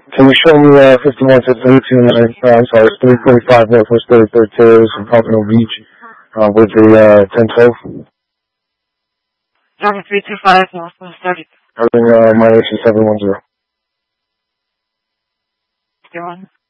Can you show me 51 to 32, I'm sorry, 345 Northwest 33rd Terrace in Pompano Beach with a 1012? Driving 325 Northwest 30. Everything minus 710. You're on.